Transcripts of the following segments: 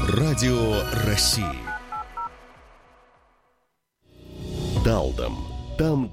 Радио России. Талдом. Там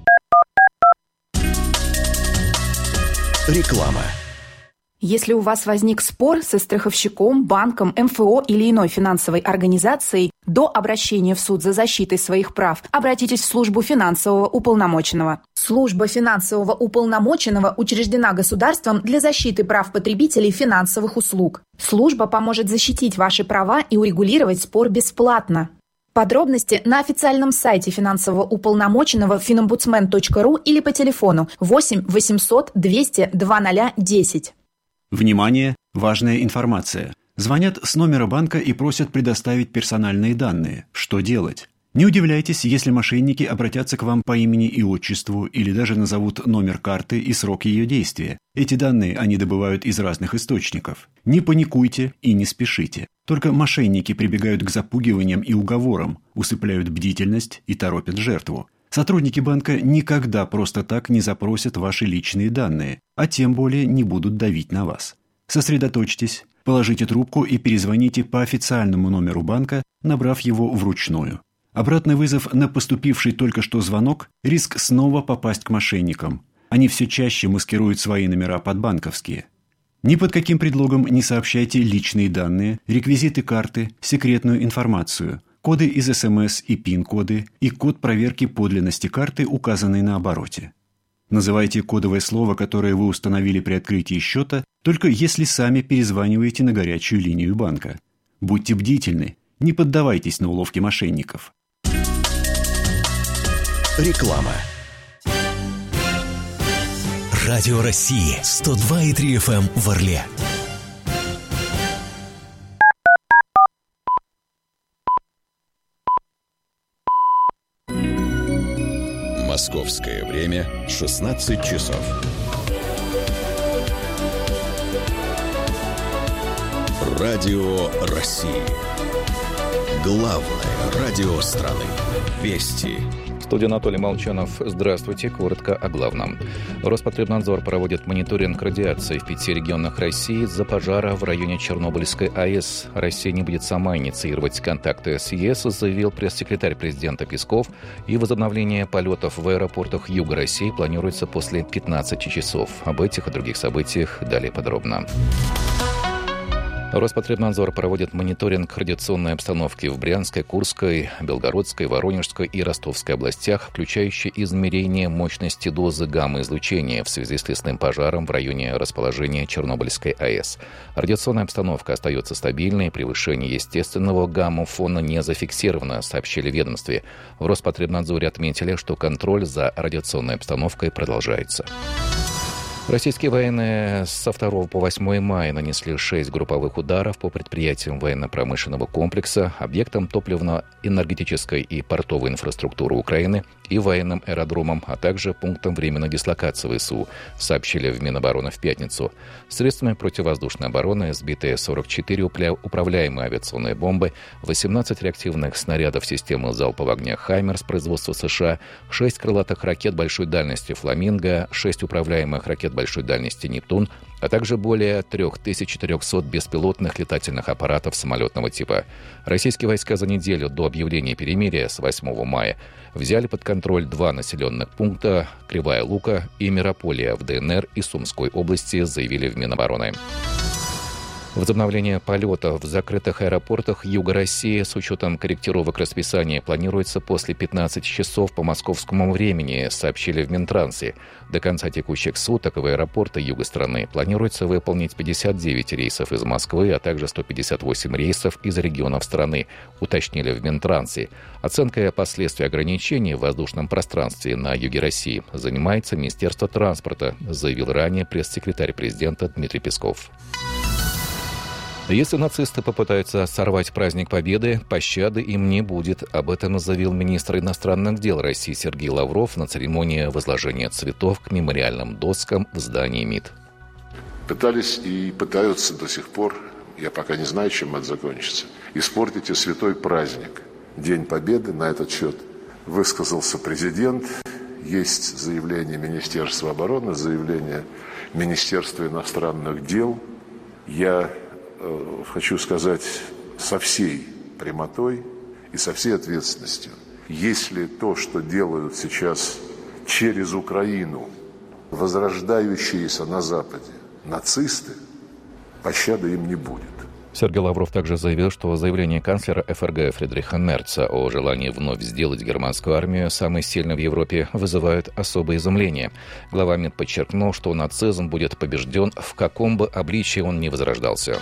реклама. Если у вас возник спор со страховщиком, банком, МФО или иной финансовой организацией, до обращения в суд за защитой своих прав обратитесь в службу финансового уполномоченного. Служба финансового уполномоченного учреждена государством для защиты прав потребителей финансовых услуг. Служба поможет защитить ваши права и урегулировать спор бесплатно. Подробности на официальном сайте финансового уполномоченного finombudsman.ru или по телефону 8 800 200 2010. Внимание! Важная информация. Звонят с номера банка и просят предоставить персональные данные. Что делать? Не удивляйтесь, если мошенники обратятся к вам по имени и отчеству или даже назовут номер карты и срок ее действия. Эти данные они добывают из разных источников. Не паникуйте и не спешите. Только мошенники прибегают к запугиваниям и уговорам, усыпляют бдительность и торопят жертву. Сотрудники банка никогда просто так не запросят ваши личные данные, а тем более не будут давить на вас. Сосредоточьтесь, положите трубку и перезвоните по официальному номеру банка, набрав его вручную. Обратный вызов на поступивший только что звонок – риск снова попасть к мошенникам. Они все чаще маскируют свои номера под банковские. Ни под каким предлогом не сообщайте личные данные, реквизиты карты, секретную информацию – коды из СМС и ПИН-коды и код проверки подлинности карты, указанный на обороте. Называйте кодовое слово, которое вы установили при открытии счета, только если сами перезваниваете на горячую линию банка. Будьте бдительны, не поддавайтесь на уловки мошенников. Реклама. Радио России 102,3 FM в Орле. Московское время 16 часов. Радио России. Главное радио страны. Вести. Студия Анатолий Молчанов. Здравствуйте. Коротко о главном. Роспотребнадзор проводит мониторинг радиации в 5 регионах России из-за пожара в районе Чернобыльской АЭС. Россия не будет сама инициировать контакты с ЕС, заявил пресс-секретарь президента Песков. И возобновление полетов в аэропортах Юга России планируется после 15 часов. Об этих и других событиях далее подробно. Роспотребнадзор проводит мониторинг радиационной обстановки в Брянской, Курской, Белгородской, Воронежской и Ростовской областях, включающий измерение мощности дозы гамма-излучения в связи с лесным пожаром в районе расположения Чернобыльской АЭС. Радиационная обстановка остается стабильной, превышение естественного гамма-фона не зафиксировано, сообщили в ведомстве. В Роспотребнадзоре отметили, что контроль за радиационной обстановкой продолжается. Российские военные со 2 по 8 мая нанесли 6 групповых ударов по предприятиям военно-промышленного комплекса, объектам топливно-энергетической и портовой инфраструктуры Украины и военным аэродромам, а также пунктам временной дислокации ВСУ, сообщили в Минобороны в пятницу. Средствами противовоздушной обороны сбиты 44 управляемые авиационные бомбы, 18 реактивных снарядов системы залпового огня «Хаймерс» производства США, 6 крылатых ракет большой дальности «Фламинго», 6 управляемых ракет большой дальности «Нептун», а также более 3400 беспилотных летательных аппаратов самолетного типа. Российские войска за неделю до объявления перемирия с 8 мая взяли под контроль 2 населенных пункта – Кривая Лука и Мирополия в ДНР и Сумской области, заявили в Минобороны. Возобновление полетов в закрытых аэропортах Юга России с учетом корректировок расписания планируется после 15 часов по московскому времени, сообщили в Минтрансе. До конца текущих суток в аэропорты юга страны планируется выполнить 59 рейсов из Москвы, а также 158 рейсов из регионов страны, уточнили в Минтрансе. Оценкой последствий ограничений в воздушном пространстве на юге России занимается Министерство транспорта, заявил ранее пресс-секретарь президента Дмитрий Песков. Если нацисты попытаются сорвать праздник Победы, пощады им не будет. Об этом заявил министр иностранных дел России Сергей Лавров на церемонии возложения цветов к мемориальным доскам в здании МИД. Пытались и пытаются до сих пор, я пока не знаю, чем это закончится, испортить и святой праздник. День Победы. На этот счет высказался президент. Есть заявление Министерства обороны, заявление Министерства иностранных дел. Я хочу сказать со всей прямотой и со всей ответственностью. Если то, что делают сейчас через Украину возрождающиеся на Западе нацисты, пощады им не будет. Сергей Лавров также заявил, что заявление канцлера ФРГ Фридриха Мерца о желании вновь сделать германскую армию самой сильной в Европе вызывает особое изумление. Глава МИД подчеркнул, что нацизм будет побежден, в каком бы обличии он ни возрождался.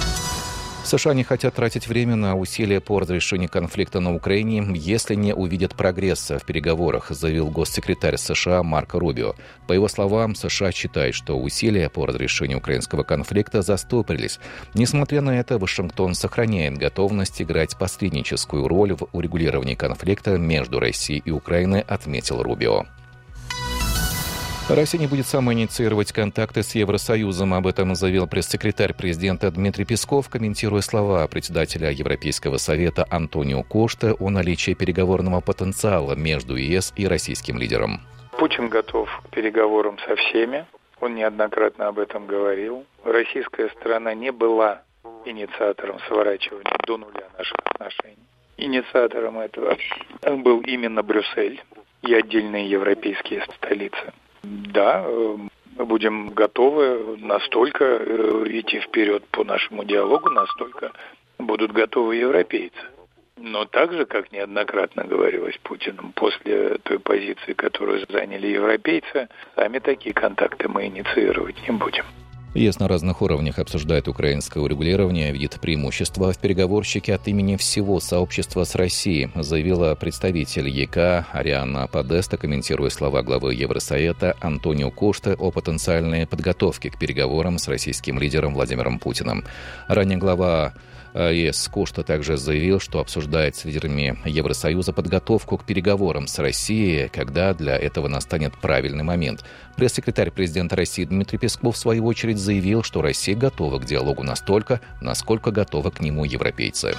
США не хотят тратить время на усилия по разрешению конфликта на Украине, если не увидят прогресса в переговорах, заявил госсекретарь США Марко Рубио. По его словам, США считают, что усилия по разрешению украинского конфликта застопорились. Несмотря на это, Вашингтон сохраняет готовность играть посредническую роль в урегулировании конфликта между Россией и Украиной, отметил Рубио. Россия не будет сама инициировать контакты с Евросоюзом. Об этом заявил пресс-секретарь президента Дмитрий Песков, комментируя слова председателя Европейского совета Антонио Кошта о наличии переговорного потенциала между ЕС и российским лидером. Путин готов к переговорам со всеми. Он неоднократно об этом говорил. Российская сторона не была инициатором сворачивания до нуля наших отношений. Инициатором этого был именно Брюссель и отдельные европейские столицы. Да, мы будем готовы настолько идти вперед по нашему диалогу, настолько будут готовы европейцы. Но так же, как неоднократно говорилось Путиным, после той позиции, которую заняли европейцы, сами такие контакты мы инициировать не будем. ЕС на разных уровнях обсуждает украинское урегулирование, видит преимущества в переговорщике от имени всего сообщества с Россией, заявила представитель ЕК Ариана Подеста, комментируя слова главы Евросовета Антонио Кошта о потенциальной подготовке к переговорам с российским лидером Владимиром Путиным. Ранее глава ЕС Кошта также заявил, что обсуждает с лидерами Евросоюза подготовку к переговорам с Россией, когда для этого настанет правильный момент. Пресс-секретарь президента России Дмитрий Песков в свою очередь заявил, что Россия готова к диалогу настолько, насколько готовы к нему европейцы.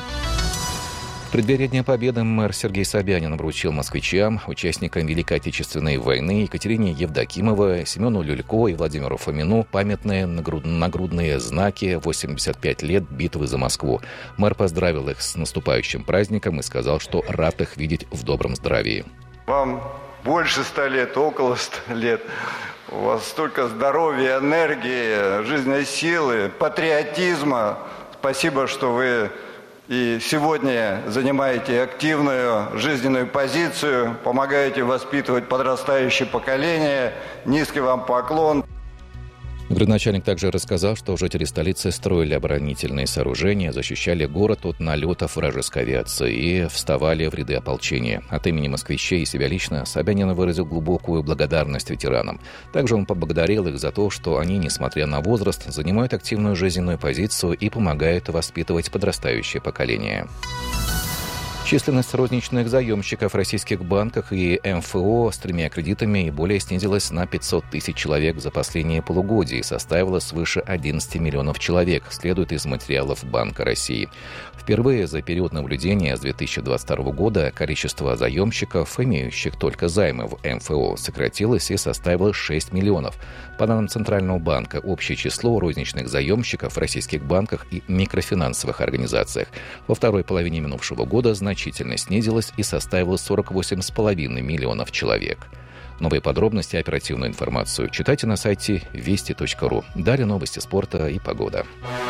В преддверии Дня Победы мэр Сергей Собянин вручил москвичам, участникам Великой Отечественной войны Екатерине Евдокимовой, Семену Люлько и Владимиру Фомину памятные нагрудные знаки 85 лет битвы за Москву. Мэр поздравил их с наступающим праздником и сказал, что рад их видеть в добром здравии. Вам больше 100 лет, около 100 лет. У вас столько здоровья, энергии, жизненной силы, патриотизма. Спасибо, что вы и сегодня занимаете активную жизненную позицию, помогаете воспитывать подрастающее поколение. Низкий вам поклон. Градоначальник также рассказал, что жители столицы строили оборонительные сооружения, защищали город от налетов вражеской авиации и вставали в ряды ополчения. От имени москвичей и себя лично Собянин выразил глубокую благодарность ветеранам. Также он поблагодарил их за то, что они, несмотря на возраст, занимают активную жизненную позицию и помогают воспитывать подрастающее поколение. Численность розничных заемщиков в российских банках и МФО с 3 кредитами и более снизилась на 500 тысяч человек за последние полугодие и составила свыше 11 миллионов человек, следует из материалов Банка России. Впервые за период наблюдения с 2022 года количество заемщиков, имеющих только займы в МФО, сократилось и составило 6 миллионов. По данным Центрального банка, общее число розничных заемщиков в российских банках и микрофинансовых организациях во второй половине минувшего года значительно снизилось и составило 48,5 миллионов человек. Новые подробности и оперативную информацию читайте на сайте вести.ру. Далее новости спорта и погода.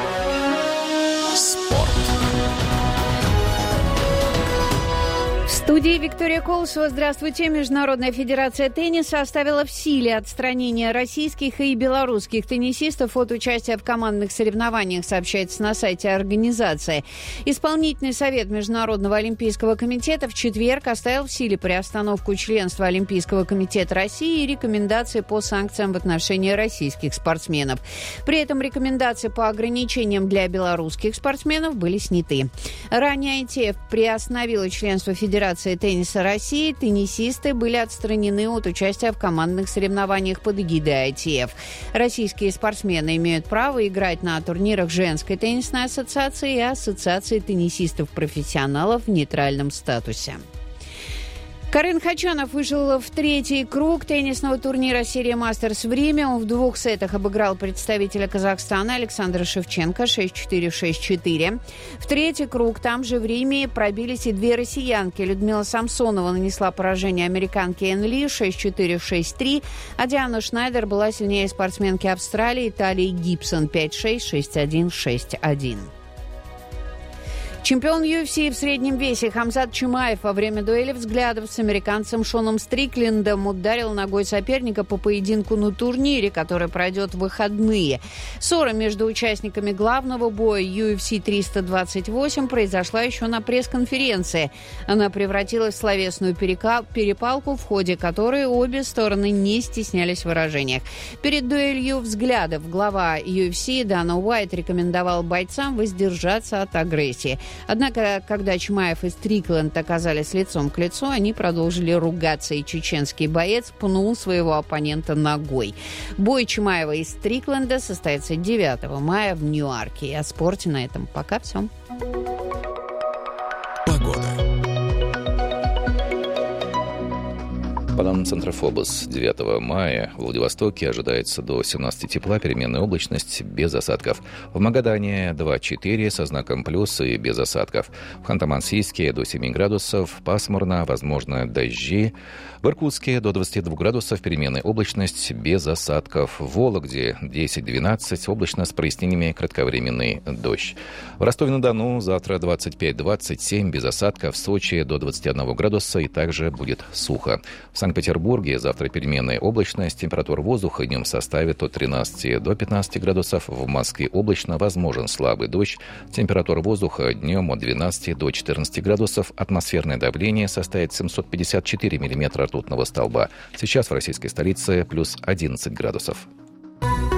Спорт. В студии Виктория Колосова. Здравствуйте. Международная федерация тенниса оставила в силе отстранение российских и белорусских теннисистов от участия в командных соревнованиях, сообщается на сайте организации. Исполнительный совет Международного олимпийского комитета в четверг оставил в силе приостановку членства Олимпийского комитета России и рекомендации по санкциям в отношении российских спортсменов. При этом рекомендации по ограничениям для белорусских спортсменов были сняты. Ранее ITF приостановила членство Федерации тенниса России. Теннисисты были отстранены от участия в командных соревнованиях под эгидой ITF. Российские спортсмены имеют право играть на турнирах Женской теннисной ассоциации и Ассоциации теннисистов-профессионалов в нейтральном статусе. Карен Хачанов вышел в третий круг теннисного турнира серии «Мастерс» в Риме. Он в 2 сетах обыграл представителя Казахстана Александра Шевченко 6-4, 6-4. В третий круг там же в Риме пробились и 2 россиянки. Людмила Самсонова нанесла поражение американке Энн Ли 6-4, 6-3. А Диана Шнайдер была сильнее спортсменки Австралии Талии Гибсон 5-6, 6-1, 6-1. Чемпион UFC в среднем весе Хамзат Чимаев во время дуэли взглядов с американцем Шоном Стриклендом ударил ногой соперника по поединку на турнире, который пройдет в выходные. Ссора между участниками главного боя UFC 328 произошла еще на пресс-конференции. Она превратилась в словесную перепалку, в ходе которой обе стороны не стеснялись в выражениях. Перед дуэлью взглядов глава UFC Дана Уайт рекомендовал бойцам воздержаться от агрессии. Однако, когда Чимаев и Стрикленд оказались лицом к лицу, они продолжили ругаться, и чеченский боец пнул своего оппонента ногой. Бой Чимаева и Стрикленда состоится 9 мая в Ньюарке. И о спорте на этом пока все. По данным Центрофобос, 9 мая в Владивостоке ожидается до 17 тепла, переменная облачность, без осадков. В Магадане 2-4 со знаком плюс и без осадков. В Ханты-Мансийске до 7 градусов, пасмурно, возможно дожди. В Иркутске до 22 градусов, переменная облачность, без осадков. В Вологде 10-12, облачно с прояснениями, кратковременный дождь. В Ростове-на-Дону завтра 25-27, без осадков. В Сочи до 21 градуса и также будет сухо. В Санкт-Петербурге завтра переменная облачность, температура воздуха днем составит от 13 до 15 градусов. В Москве облачно, возможен слабый дождь. Температура воздуха днем от 12 до 14 градусов. Атмосферное давление составит 754 миллиметра ртутного столба. Сейчас в российской столице плюс 11 градусов.